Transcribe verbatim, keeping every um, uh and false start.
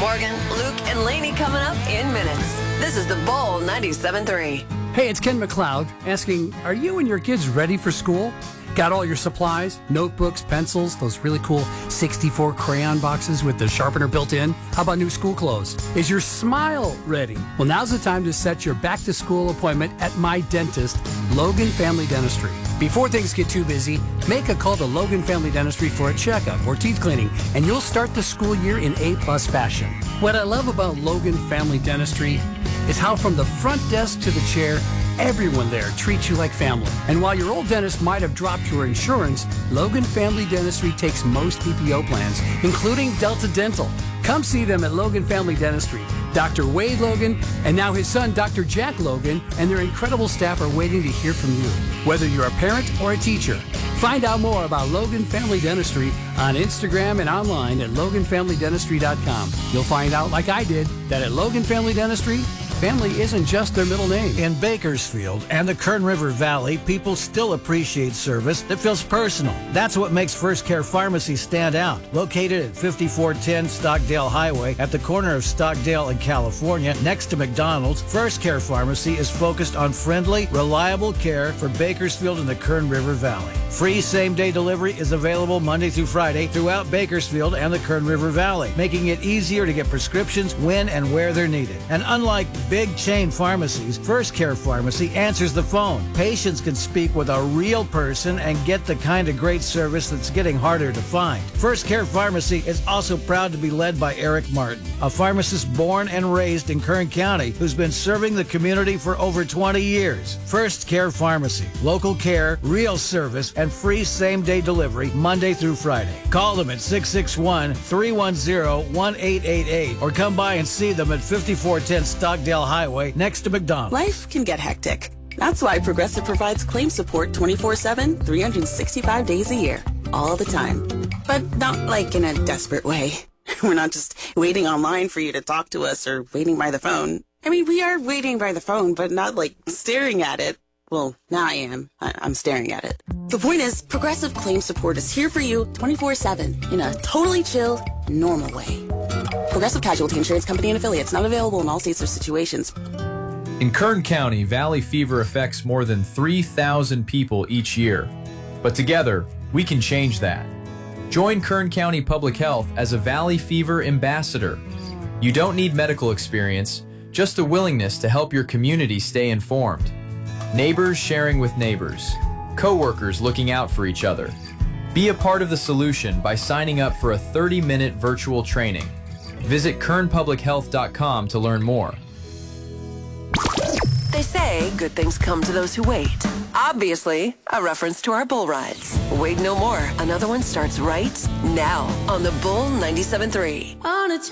Morgan, Luke, and Lainey coming up in minutes. This is the Bull ninety-seven point three. Hey, it's Ken McLeod asking, are you and your kids ready for school? Got all your supplies, notebooks, pencils, those really cool sixty-four crayon boxes with the sharpener built in? How about new school clothes? Is your smile ready? Well, now's the time to set your back-to-school appointment at my dentist, Logan Family Dentistry. Before things get too busy, make a call to Logan Family Dentistry for a checkup or teeth cleaning, and you'll start the school year in A-plus fashion. What I love about Logan Family Dentistry is how from the front desk to the chair, everyone there treats you like family. And while your old dentist might have dropped your insurance, Logan Family Dentistry takes most P P O plans, including Delta Dental. Come see them at Logan Family Dentistry. Doctor Wade Logan and now his son, Doctor Jack Logan, and their incredible staff are waiting to hear from you, whether you're a parent or a teacher. Find out more about Logan Family Dentistry on Instagram and online at logan family dentistry dot com. You'll find out, like I did, that at Logan Family Dentistry, family isn't just their middle name. In Bakersfield and the Kern River Valley, people still appreciate service that feels personal. That's what makes First Care Pharmacy stand out. Located at fifty-four ten Stockdale Highway at the corner of Stockdale and California, next to McDonald's, First Care Pharmacy is focused on friendly, reliable care for Bakersfield and the Kern River Valley. Free same-day delivery is available Monday through Friday throughout Bakersfield and the Kern River Valley, making it easier to get prescriptions when and where they're needed. And unlike big chain pharmacies, First Care Pharmacy answers the phone. Patients can speak with a real person and get the kind of great service that's getting harder to find. First Care Pharmacy is also proud to be led by Eric Martin, a pharmacist born and raised in Kern County who's been serving the community for over twenty years. First Care Pharmacy, local care, real service, and free same-day delivery Monday through Friday. Call them at six six one, three one zero, one eight eight eight or come by and see them at fifty-four ten Stockdale Highway next to McDonald's. Life can get hectic. That's why Progressive provides claim support twenty-four seven, three hundred sixty-five days a year, all the time. But not like in a desperate way. We're not just waiting online for you to talk to us or waiting by the phone. I mean, we are waiting by the phone, but not like staring at it. Well, now I am. I- I'm staring at it. The point is, Progressive Claim Support is here for you twenty-four seven in a totally chill, normal way. Progressive Casualty Insurance Company and Affiliates, not available in all states or situations. In Kern County, Valley fever affects more than three thousand people each year. But together, we can change that. Join Kern County Public Health as a Valley Fever ambassador. You don't need medical experience, just a willingness to help your community stay informed. Neighbors sharing with neighbors. Coworkers looking out for each other. Be a part of the solution by signing up for a thirty minute virtual training. Visit kern public health dot com to learn more. They say good things come to those who wait. Obviously, a reference to our bull rides. Wait no more. Another one starts right now on the Bull ninety-seven point three. On a